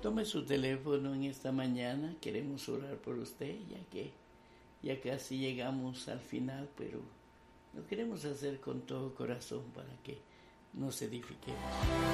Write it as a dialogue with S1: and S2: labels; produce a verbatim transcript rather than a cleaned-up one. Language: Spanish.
S1: tome su teléfono en esta mañana. Queremos orar por usted, ya que ya casi llegamos al final, pero lo queremos hacer con todo corazón para que nos edifiquemos.